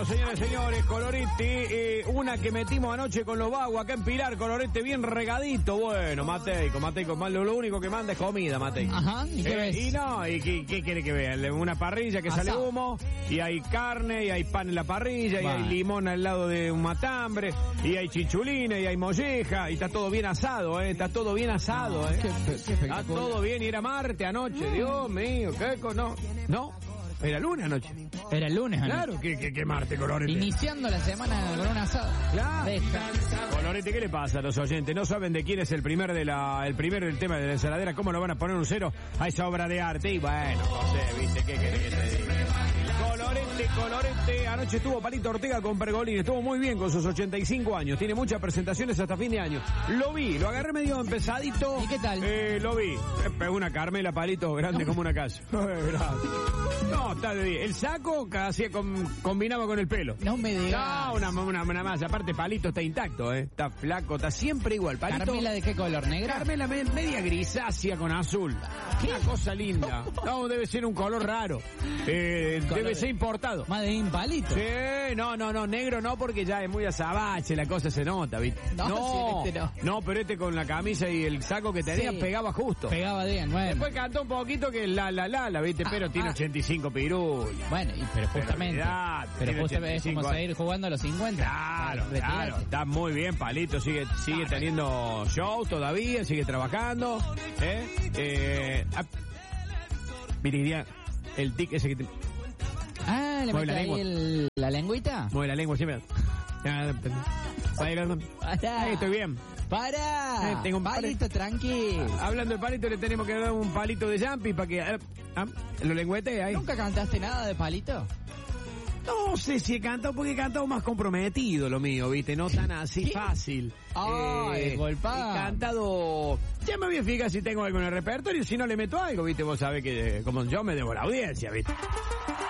Señores, señores, Colorete, una que metimos anoche con los vagos acá en Pilar, Colorete bien regadito. Bueno, Mateico, lo único que manda es comida, Mateico. Ajá, ¿y qué ves? ¿Qué quiere que vea? Una parrilla que sale humo, y hay carne, y hay pan en la parrilla, y hay limón al lado de un matambre, y hay chichulina, y hay molleja, y está todo bien asado, está todo bien asado, Está todo bien, y era martes anoche, Dios mío, no. Era lunes anoche. Era el lunes anoche. Claro, que martes, Colorete. Iniciando la semana con un asado. Claro. Colorete, ¿qué le pasa a los oyentes? ¿No saben de quién es el primero del tema de la ensaladera? ¿Cómo lo van a poner un cero a esa obra de arte? Y bueno, no sé, ¿viste? ¿Qué querés que te diga? Colorete. Anoche estuvo Palito Ortega con Pergolini. Estuvo muy bien con sus 85 años. Tiene muchas presentaciones hasta fin de año. Lo agarré medio empesadito. ¿Y qué tal? Lo vi. Pegó una Carmela, Palito, grande como una casa. No, está de 10. El saco casi combinaba con el pelo. No me digas. No, una más. Aparte, Palito está intacto, Está flaco, está siempre igual. Palito, ¿Carmela de qué color? ¿Negra? Carmela media grisácea con azul. Una cosa linda. No, debe ser un color raro. Debe ser importado. Más de un Palito. Sí, no, negro no, porque ya es muy azabache, la cosa se nota, ¿viste? No, pero con la camisa y el saco que tenía pegaba justo. Pegaba bien, bueno. Después cantó un poquito que ¿viste? Pero tiene 85 pirulos. Bueno, pero justamente. Pero justamente es como seguir jugando a los 50. Claro. Está muy bien, Palito. Sigue teniendo show todavía, sigue trabajando. Miridia, el tic ese que te... ¿le mete ahí la lengüita? Mueve la lengua siempre. Ahí estoy bien. ¡Para! Tengo un palito, tranquilo. Hablando de palito, le tenemos que dar un palito de jumpy para que lo lengüete ahí. ¿Nunca cantaste nada de Palito? No sé si he cantado, porque he cantado más comprometido lo mío, ¿viste? No tan así fácil. Golpado. He cantado... Ya me voy a fijar si tengo algo en el repertorio, si no le meto algo, ¿viste? Vos sabés que como yo me debo la audiencia, ¿viste?